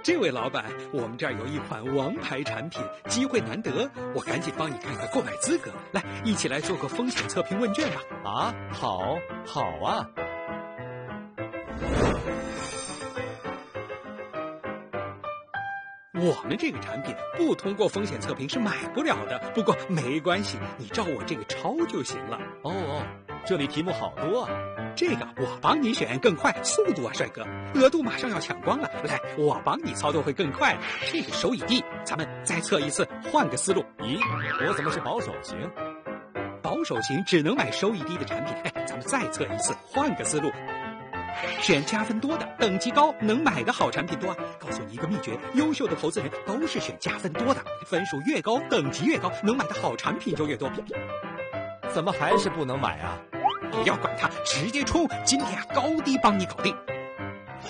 这位老板，我们这儿有一款王牌产品，机会难得，我赶紧帮你看看购买资格。来，一起来做个风险测评问卷吧。 啊，好啊。 我们这个产品不通过风险测评是买不了的，不过没关系，你照我这个抄就行了。 哦，这里题目好多啊。 这个我帮你选更快，速度啊，帅哥！额度马上要抢光了，来，我帮你操作会更快。这个收益低，咱们再测一次，换个思路。 咦，我怎么是保守型？ 保守型只能买收益低的产品。咱们再测一次，换个思路。选加分多的，等级高，能买的好产品多啊！告诉你一个秘诀，优秀的投资人都是选加分多的，分数越高，等级越高，能买的好产品就越多。 怎么还是不能买啊？ 不要管它，直接冲！今天高低帮你搞定。